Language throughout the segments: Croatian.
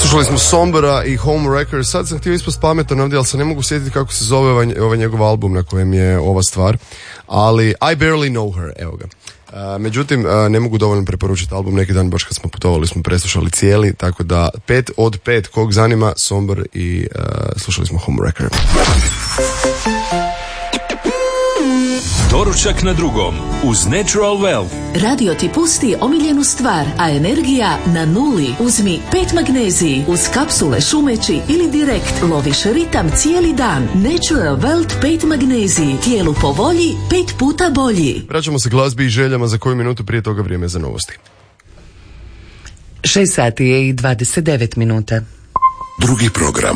Slušali smo Sombera i Homewrecker. Sad sam htio ispast pametan ovdje, ali se ne mogu sjetiti kako se zove ovaj njegov album na kojem je ova stvar. Ali I Barely Know Her, evo ga. Međutim, ne mogu dovoljno preporučiti album. Neki dan baš kad smo putovali smo preslušali cijeli, tako da 5 od 5 kog zanima Somber i slušali smo Homewrecker. Doručak na drugom uz Natural Wealth. Radio ti pusti omiljenu stvar, a energija na nuli. Uzmi 5 magneziji uz kapsule šumeći ili direkt loviš ritam cijeli dan. Natural Wealth 5 magneziji. Tijelu po volji, 5 puta bolji. Vraćamo se glazbi i željama, za koju minutu prije toga vrijeme za novosti. 6 sati je i 29 minuta. Drugi program.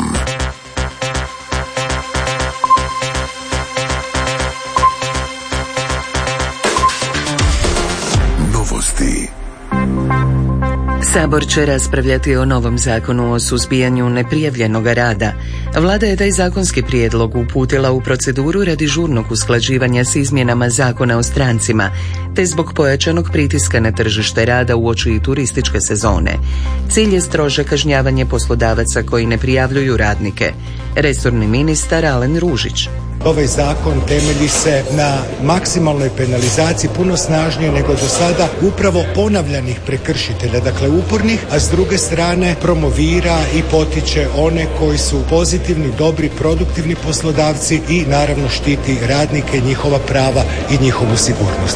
Sabor će raspravljati o novom zakonu o suzbijanju neprijavljenog rada. Vlada je taj zakonski prijedlog uputila u proceduru radi žurnog usklađivanja s izmjenama Zakona o strancima, te zbog pojačanog pritiska na tržište rada uoči turističke sezone. Cilj je strože kažnjavanje poslodavaca koji ne prijavljuju radnike. Resorni ministar Alen Ružić. Ovaj zakon temelji se na maksimalnoj penalizaciji, puno snažnije nego do sada, upravo ponavljanih prekršitelja, dakle upornih, a s druge strane promovira i potiče one koji su pozitivni, dobri, produktivni poslodavci i naravno štiti radnike, njihova prava i njihovu sigurnost.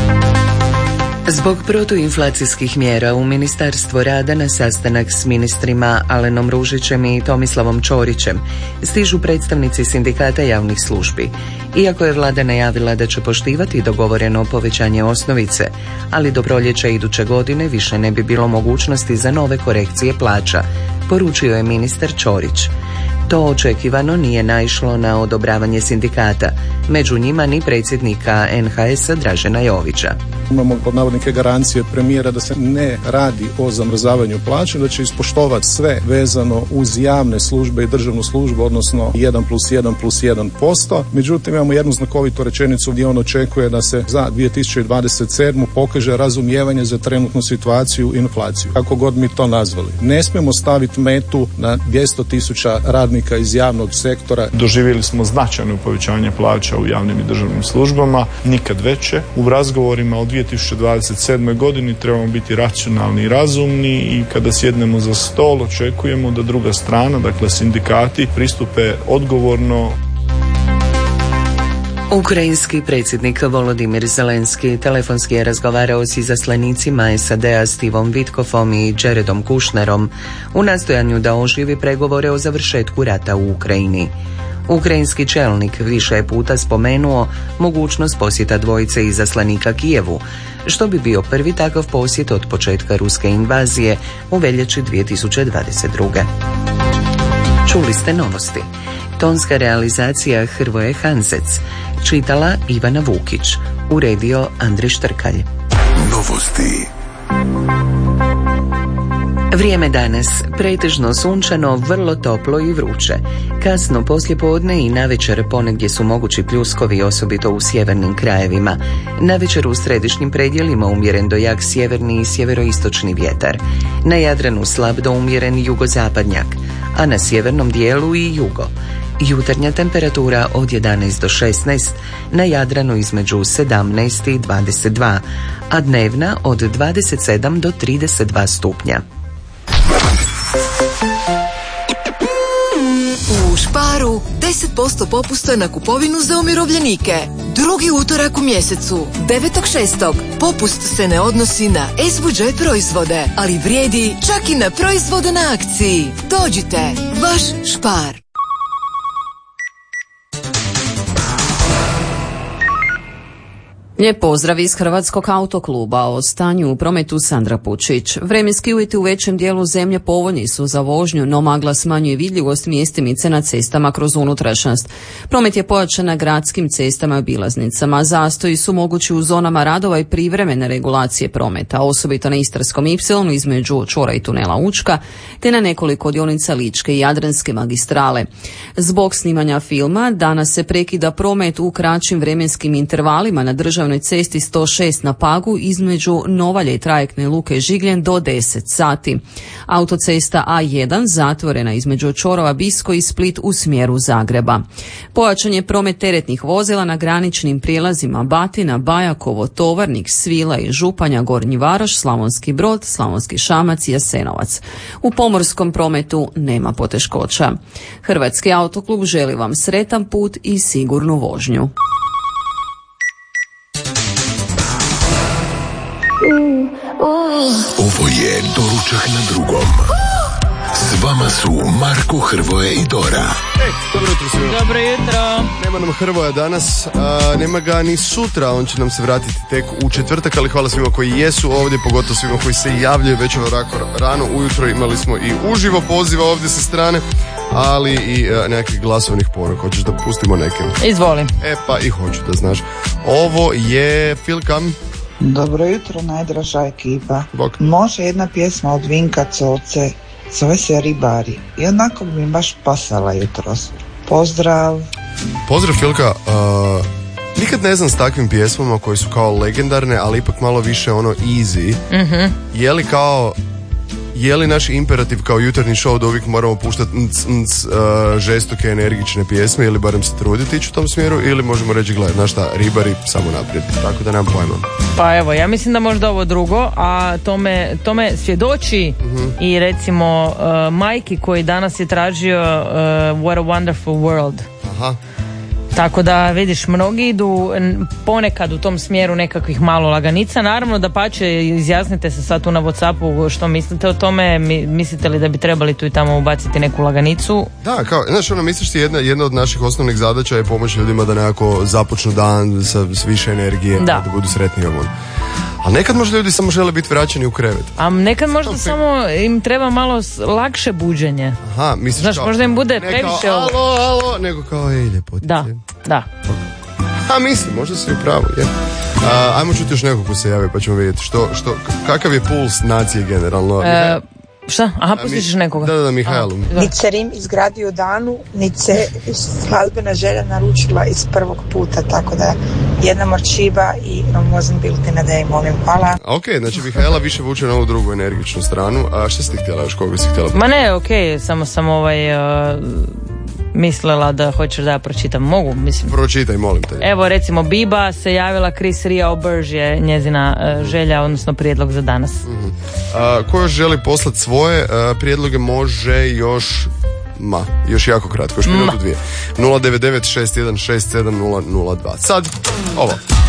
Zbog protuinflacijskih mjera u Ministarstvo rada na sastanak s ministrima Alenom Ružićem i Tomislavom Ćorićem stižu predstavnici sindikata javnih službi. Iako je vlada najavila da će poštivati dogovoreno povećanje osnovice, ali do proljeća iduće godine više ne bi bilo mogućnosti za nove korekcije plaća, poručio je ministar Ćorić. To očekivano nije naišlo na odobravanje sindikata, među njima ni predsjednika NHS-a Dražena Jovića. Imamo pod navodnike garancije premijera da se ne radi o zamrzavanju plaća, da će ispoštovati sve vezano uz javne službe i državnu službu, odnosno 1+1+1%. Međutim, imamo jednu znakovitu rečenicu gdje on očekuje da se za 2027. pokaže razumijevanje za trenutnu situaciju i inflaciju. Kako god mi to nazvali. Ne smijemo staviti metu na 200.000 radnika iz javnog sektora. Doživjeli smo značajno povećanje plaća u javnim i državnim službama, nikad veće. U razgovorima o 2027. godini trebamo biti racionalni i razumni i kada sjednemo za stol očekujemo da druga strana, dakle sindikati, pristupe odgovorno. Ukrajinski predsjednik Volodimir Zelenski telefonski je razgovarao s izaslanicima SAD-a Stevom Witkoffom i Jaredom Kushnerom u nastojanju da oživi pregovore o završetku rata u Ukrajini. Ukrajinski čelnik više je puta spomenuo mogućnost posjeta dvojice izaslanika Kijevu, što bi bio prvi takav posjet od početka ruske invazije u veljači 2022. Čuli ste novosti. Tonska realizacija Hrvoje Hanzec. Čitala Ivana Vukić. Uredio Andrej Štrkalj. Novosti. Vrijeme danas pretežno sunčano, vrlo toplo i vruće. Kasno poslijepodne i navečer ponegdje su mogući pljuskovi, osobito u sjevernim krajevima. Navečer u središnjim predjelima umjeren do jak sjeverni i sjeveroistočni vjetar. Na Jadranu slab do umjeren jugozapadnjak, a na sjevernom dijelu i jugo. Jutarnja temperatura od 11 do 16, na Jadranu između 17 i 22, a dnevna od 27 do 32 stupnja. U Sparu 10% popusta na kupovinu za umirovljenike. Drugi utorak u mjesecu, 9.6. Popust se ne odnosi na S-budžet proizvode, ali vrijedi čak i na proizvode na akciji. Dođite, vaš Spar. Lijep pozdrav iz Hrvatskog autokluba. O stanju u prometu Sandra Pučić. Vremenski uvjeti u većem dijelu zemlje povoljni su za vožnju, no magla smanjuje vidljivost mjestimice na cestama kroz unutrašnjost. Promet je pojačan na gradskim cestama i obilaznicama. Zastoji su mogući u zonama radova i privremene regulacije prometa, osobito na Istarskom Y između čvora i tunela Učka, te na nekoliko dionica Ličke i Jadranske magistrale. Zbog snimanja filma danas se prekida promet u kraćim vremenskim intervalima na državnim državnoj cesti 106 na Pagu između Novalje i trajektne luke Žigljen do 10 sati. Autocesta A1 zatvorena između Čorova Bisko i Split u smjeru Zagreba. Pojačan je promet teretnih vozila na graničnim prijelazima Batina, Bajakovo, Tovarnik, Svila i Županja, Gornji Varoš, Slavonski Brod, Slavonski Šamac i Jasenovac. U pomorskom prometu nema poteškoća. Hrvatski autoklub želi vam sretan put i sigurnu vožnju. Ovo je Doručak na drugom. S vama su Marko, Hrvoje i Dora. Dobro jutro svima. Dobro jutro. Nema nam Hrvoja danas, nema ga ni sutra, on će nam se vratiti tek u četvrtak, ali hvala svima koji jesu ovdje, pogotovo svima koji se javljaju već ovako rano ujutro. Imali smo i uživo poziva ovdje sa strane, ali i nekakvih glasovnih poruka. Hoćeš da pustimo neke? Izvoli. Pa i hoću da znaš. Ovo je Filka. Dobro jutro, najdraža ekipa. Bok. Može jedna pjesma od Vinka Coce, zove se Ribari. I onako bi mi baš pasala jutros. Pozdrav. Pozdrav Filka. Nikad ne znam s takvim pjesmama koji su kao legendarne, ali ipak malo više ono easy. Je li naš imperativ kao jutarnji show da uvijek moramo puštati žestoke, energične pjesme ili barem se truditi ići u tom smjeru, ili možemo reći gledaj, znaš šta, Ribari, samo naprijed, tako da nemam pojma. Pa evo, ja mislim da možda ovo drugo, a tome svjedoči i recimo Majki koji danas je tražio What a Wonderful World. Aha. Tako da vidiš, mnogi idu ponekad u tom smjeru nekakvih malo laganica. Naravno da pače, izjasnite se sad tu na WhatsAppu što mislite o tome. Mislite li da bi trebali tu i tamo ubaciti neku laganicu? Da, kao, znaš, misliš ti jedna od naših osnovnih zadaća je pomoći ljudima da nekako započnu dan sa više energije, da budu sretni ovo. Ali nekad možda ljudi samo žele biti vraćeni u krevet. A nekad možda samo im treba malo lakše buđenje. Aha, misliš, znaš, kao, možda im bude previše ovo. Alo, nego kao ljepotice. Da. A mislim, možda si u pravu, je. Ajmo čuti još nekog ko se javi pa ćemo vidjeti kakav je puls nacije generalno. Šta? Aha, pustiš nekoga. Da, Mihajlu. Nic se Rim izgradio u danu, nic se glazbena želja naručila iz prvog puta, tako da jedna morčiba i wasn't built in a day, molim, hvala. Ok, znači Mihajla više vuče na ovu drugu energičnu stranu, a šta si ti htjela još, koga si htjela? Ma ne, ok, samo sam mislila da hoćeš da ja pročitam. Mogu, mislim. Pročitaj, molim te. Evo, recimo, Biba se javila, Chris Ria Oberge je njezina želja, odnosno prijedlog za danas. Ko još želi poslati svoje prijedloge, može još jako kratko, još minutu dvije. 099 616 7002. Sad, ovo.